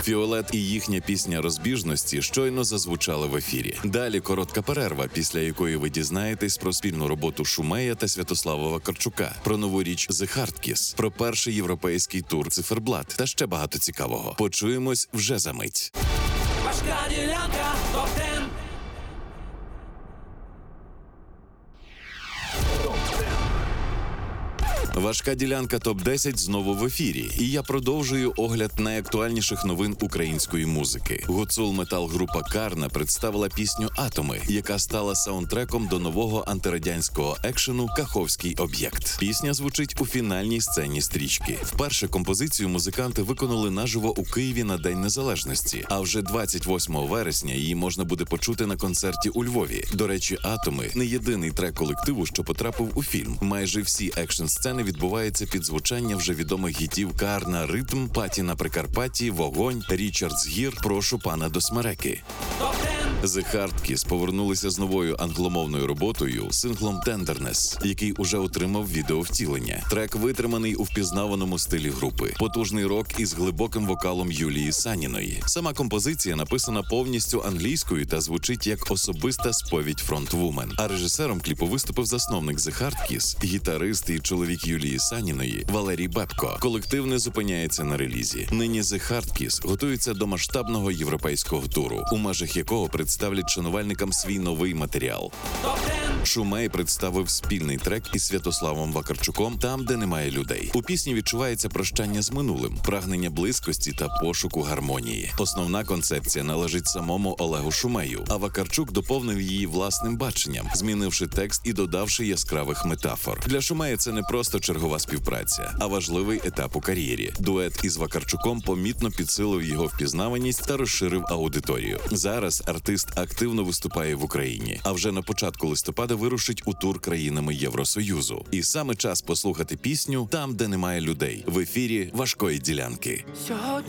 Фіолет і їхня пісня «Розбіжності» щойно зазвучали в ефірі. Далі коротка перерва, після якої ви дізнаєтесь про спільну роботу Шумея та Святослава Вакарчука, про нову річ «The Hard Kiss», про перший європейський тур «Циферблат» та ще багато цікавого. Почуємось вже за мить. Важка ділянка, топ-10. Важка ділянка ТОП-10 знову в ефірі, і я продовжую огляд найактуальніших новин української музики. Гуцул метал-група «Карна» представила пісню «Атоми», яка стала саундтреком до нового антирадянського екшену «Каховський об'єкт». Пісня звучить у фінальній сцені стрічки. Вперше композицію музиканти виконали наживо у Києві на День Незалежності, а вже 28 вересня її можна буде почути на концерті у Львові. До речі, «Атоми» – не єдиний трек колективу, що потрапив у фільм. Майже всі екшн-сцени відбуваються під звучання вже відомих гітів «Карна Ритм», «Паті на Прикарпатті», «Вогонь», «Річардс Гір», «Прошу пана до смереки». The Hard Kiss повернулися з новою англомовною роботою, синглом «Tenderness», який уже отримав відеовтілення. Трек витриманий у впізнаваному стилі групи. Потужний рок із глибоким вокалом Юлії Саніної. Сама композиція написана повністю англійською та звучить як особиста сповідь фронтвумен. А режисером кліпу виступив засновник The Hard Kiss, гітарист і чоловік Юлії Саніної Валерій Бебко. Колектив не зупиняється на релізі. Нині The Hard Kiss готується до масштабного європейського туру, у межах якого представлять шанувальникам свій новий матеріал. Шумей представив спільний трек із Святославом Вакарчуком «Там, де немає людей». У пісні відчувається прощання з минулим, прагнення близькості та пошуку гармонії. Основна концепція належить самому Олегу Шумею, а Вакарчук доповнив її власним баченням, змінивши текст і додавши яскравих метафор. Для Шумея це не просто чергова співпраця, а важливий етап у кар'єрі. Дует із Вакарчуком помітно підсилив його впізнаваність та розширив аудиторію. Зараз артист активно виступає в Україні, а вже на початку листопада вирушить у тур країнами Євросоюзу. І саме час послухати пісню «Там, де немає людей» в ефірі «Важкої ділянки». Сьогодні